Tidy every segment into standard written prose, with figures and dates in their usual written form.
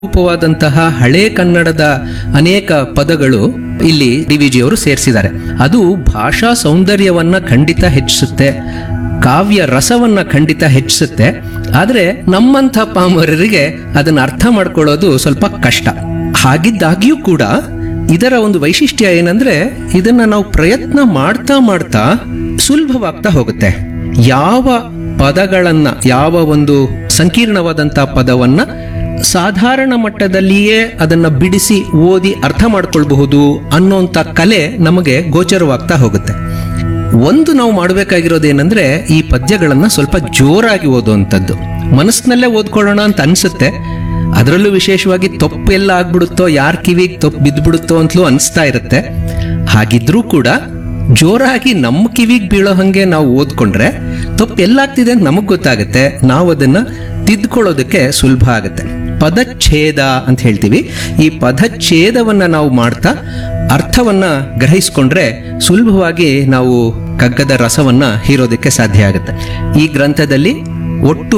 ರೂಪವಾದಂತಹ ಹಳೆ ಕನ್ನಡದ ಅನೇಕ ಪದಗಳು ಇಲ್ಲಿ ಡಿ.ವಿ.ಜಿ ಅವರು ಸೇರಿಸಿದ್ದಾರೆ. ಅದು ಭಾಷಾ ಸೌಂದರ್ಯವನ್ನ ಖಂಡಿತ ಹೆಚ್ಚಿಸುತ್ತೆ, ಕಾವ್ಯ ರಸವನ್ನ ಖಂಡಿತ ಹೆಚ್ಚಿಸುತ್ತೆ. ಆದರೆ ನಮ್ಮಂಥ ಪಾಮರರಿಗೆ ಅದನ್ನ ಅರ್ಥ ಮಾಡ್ಕೊಳ್ಳೋದು ಸ್ವಲ್ಪ ಕಷ್ಟ. ಹಾಗಿದ್ದಾಗ್ಯೂ ಕೂಡ ಇದರ ಒಂದು ವೈಶಿಷ್ಟ್ಯ ಏನಂದ್ರೆ ಇದನ್ನ ನಾವು ಪ್ರಯತ್ನ ಮಾಡ್ತಾ ಮಾಡ್ತಾ ಸುಲಭವಾಗ್ತಾ ಹೋಗುತ್ತೆ. ಯಾವ ಪದಗಳನ್ನ, ಯಾವ ಒಂದು ಸಂಕೀರ್ಣವಾದಂಥ ಪದವನ್ನ ಸಾಧಾರಣ ಮಟ್ಟದಲ್ಲಿಯೇ ಅದನ್ನ ಬಿಡಿಸಿ ಓದಿ ಅರ್ಥ ಮಾಡ್ಕೊಳ್ಬಹುದು ಅನ್ನೋಂಥ ಕಲೆ ನಮಗೆ ಗೋಚರವಾಗ್ತಾ ಹೋಗುತ್ತೆ. ಒಂದು ನಾವು ಮಾಡಬೇಕಾಗಿರೋದೇನೆಂದ್ರೆ ಈ ಪದ್ಯಗಳನ್ನ ಸ್ವಲ್ಪ ಜೋರಾಗಿ ಓದುವಂಥದ್ದು. ಮನಸ್ಸಿನಲ್ಲೇ ಓದ್ಕೊಳ್ಳೋಣ ಅಂತ ಅನ್ಸುತ್ತೆ. ಅದರಲ್ಲೂ ವಿಶೇಷವಾಗಿ ತಪ್ಪೆಲ್ಲ ಆಗ್ಬಿಡುತ್ತೋ, ಯಾರ ಕಿವಿಗೆ ತಪ್ಪು ಬಿದ್ದುಬಿಡುತ್ತೋ ಅಂತಲೂ ಅನಿಸ್ತಾ ಇರುತ್ತೆ. ಹಾಗಿದ್ರೂ ಕೂಡ ಜೋರಾಗಿ ನಮ್ಮ ಕಿವಿಗೆ ಬೀಳೋ ಹಂಗೆ ನಾವು ಓದ್ಕೊಂಡ್ರೆ ತಪ್ಪು ಎಲ್ಲಾಗ್ತಿದೆ ಅಂತ ನಮಗ್ ಗೊತ್ತಾಗುತ್ತೆ. ನಾವು ಅದನ್ನ ತಿದ್ಕೊಳ್ಳೋದಕ್ಕೆ ಸುಲಭ ಆಗುತ್ತೆ. ಪದಚ್ಛೇದ ಅಂತ ಹೇಳ್ತೀವಿ. ಈ ಪದಚ್ಛೇದವನ್ನ ನಾವು ಮಾಡ್ತಾ ಅರ್ಥವನ್ನ ಗ್ರಹಿಸ್ಕೊಂಡ್ರೆ ಸುಲಭವಾಗಿ ನಾವು ಕಗ್ಗದ ರಸವನ್ನ ಹೀರೋದಕ್ಕೆ ಸಾಧ್ಯ ಆಗುತ್ತೆ. ಈ ಗ್ರಂಥದಲ್ಲಿ ಒಟ್ಟು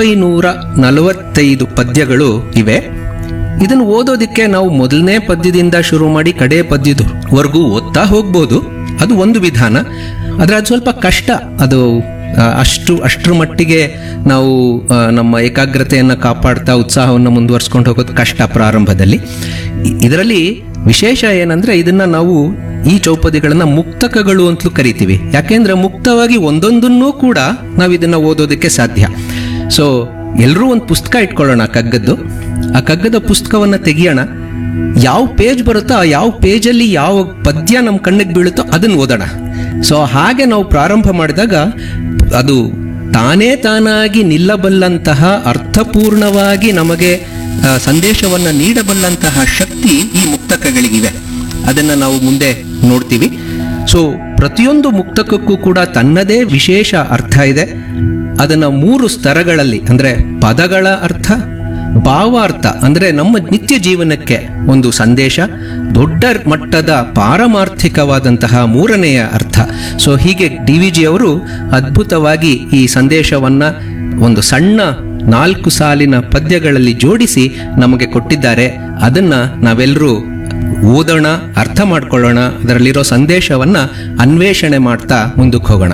945 ಪದ್ಯಗಳು ಇವೆ. ಇದನ್ನು ಓದೋದಿಕ್ಕೆ ನಾವು ಮೊದಲನೇ ಪದ್ಯದಿಂದ ಶುರು ಮಾಡಿ ಕಡೆ ಪದ್ಯದವರೆಗೂ ಓದ್ತಾ ಹೋಗ್ಬೋದು. ಅದು ಒಂದು ವಿಧಾನ. ಆದರೆ ಅದು ಸ್ವಲ್ಪ ಕಷ್ಟ. ಅದು ಅಷ್ಟರ ಮಟ್ಟಿಗೆ ನಾವು ನಮ್ಮ ಏಕಾಗ್ರತೆಯನ್ನು ಕಾಪಾಡ್ತಾ ಉತ್ಸಾಹವನ್ನು ಮುಂದುವರ್ಸ್ಕೊಂಡು ಹೋಗೋದು ಕಷ್ಟ ಪ್ರಾರಂಭದಲ್ಲಿ. ಇದರಲ್ಲಿ ವಿಶೇಷ ಏನಂದ್ರೆ ಇದನ್ನ ನಾವು ಈ ಚೌಪದಿಗಳನ್ನ ಮುಕ್ತಕಗಳು ಅಂತಲೂ ಕರಿತೀವಿ. ಯಾಕೆಂದ್ರೆ ಮುಕ್ತವಾಗಿ ಒಂದೊಂದನ್ನೂ ಕೂಡ ನಾವು ಇದನ್ನ ಓದೋದಕ್ಕೆ ಸಾಧ್ಯ. ಸೊ ಎಲ್ಲರೂ ಒಂದು ಪುಸ್ತಕ ಇಟ್ಕೊಳ್ಳೋಣ ಕಗ್ಗದ್ದು. ಆ ಕಗ್ಗದ ಪುಸ್ತಕವನ್ನ ತೆಗಿಯೋಣ. ಯಾವ ಪೇಜ್ ಬರುತ್ತೋ ಆ ಯಾವ ಪೇಜಲ್ಲಿ ಯಾವ ಪದ್ಯ ನಮ್ಮ ಕಣ್ಣಿಗೆ ಬೀಳುತ್ತೋ ಅದನ್ನ ಓದೋಣ. ಸೊ ಹಾಗೆ ನಾವು ಪ್ರಾರಂಭ ಮಾಡಿದಾಗ ಅದು ತಾನೇ ತಾನಾಗಿ ನಿಲ್ಲಬಲ್ಲಂತಹ, ಅರ್ಥಪೂರ್ಣವಾಗಿ ನಮಗೆ ಸಂದೇಶವನ್ನ ನೀಡಬಲ್ಲಂತಹ ಶಕ್ತಿ ಈ ಮುಕ್ತಕಗಳಿಗಿವೆ. ಅದನ್ನ ನಾವು ಮುಂದೆ ನೋಡ್ತೀವಿ. ಸೊ ಪ್ರತಿಯೊಂದು ಮುಕ್ತಕಕ್ಕೂ ಕೂಡ ತನ್ನದೇ ವಿಶೇಷ ಅರ್ಥ ಇದೆ. ಅದನ್ನ 3 ಸ್ತರಗಳಲ್ಲಿ, ಅಂದ್ರೆ ಪದಗಳ ಅರ್ಥ, ಭಾವಾರ್ಥ ಅಂದ್ರೆ ನಮ್ಮ ನಿತ್ಯ ಜೀವನಕ್ಕೆ ಒಂದು ಸಂದೇಶ, ದೊಡ್ಡ ಮಟ್ಟದ ಪಾರಮಾರ್ಥಿಕವಾದಂತಹ 3ನೆಯ ಅರ್ಥ. ಸೊ ಹೀಗೆ ಡಿ.ವಿ.ಜಿ ಅವರು ಅದ್ಭುತವಾಗಿ ಈ ಸಂದೇಶವನ್ನ ಒಂದು ಸಣ್ಣ 4 ಸಾಲಿನ ಪದ್ಯಗಳಲ್ಲಿ ಜೋಡಿಸಿ ನಮಗೆ ಕೊಟ್ಟಿದ್ದಾರೆ. ಅದನ್ನ ನಾವೆಲ್ಲರೂ ಓದೋಣ, ಅರ್ಥ ಮಾಡ್ಕೊಳ್ಳೋಣ, ಅದರಲ್ಲಿರೋ ಸಂದೇಶವನ್ನ ಅನ್ವೇಷಣೆ ಮಾಡ್ತಾ ಮುಂದಕ್ಕೆ ಹೋಗೋಣ.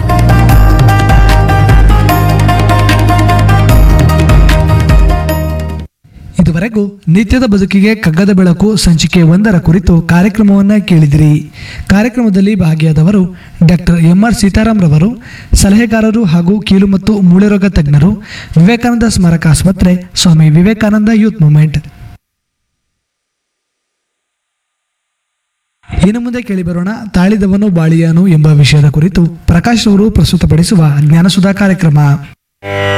ಇದುವರೆಗೂ ನಿತ್ಯದ ಬದುಕಿಗೆ ಕಗ್ಗದ ಬೆಳಕು ಸಂಚಿಕೆ 1ರ ಕುರಿತು ಕಾರ್ಯಕ್ರಮವನ್ನು ಕೇಳಿದಿರಿ. ಕಾರ್ಯಕ್ರಮದಲ್ಲಿ ಭಾಗಿಯಾದವರು ಡಾಕ್ಟರ್ ಎಂ.ಆರ್. ಸೀತಾರಾಮ್ ರವರು, ಸಲಹೆಗಾರರು ಹಾಗೂ ಕೀಲು ಮತ್ತು ಮೂಳೆ ರೋಗ ತಜ್ಞರು, ವಿವೇಕಾನಂದ ಸ್ಮಾರಕ ಆಸ್ಪತ್ರೆ, ಸ್ವಾಮಿ ವಿವೇಕಾನಂದ ಯೂತ್ ಮೂವ್ಮೆಂಟ್. ಇನ್ನು ಮುಂದೆ ಕೇಳಿಬರೋಣ ತಾಳಿದವನು ಬಾಳಿಯಾನು ಎಂಬ ವಿಷಯದ ಕುರಿತು ಪ್ರಕಾಶ್ ಅವರು ಪ್ರಸ್ತುತಪಡಿಸುವ ಜ್ಞಾನಸುಧಾ ಕಾರ್ಯಕ್ರಮ.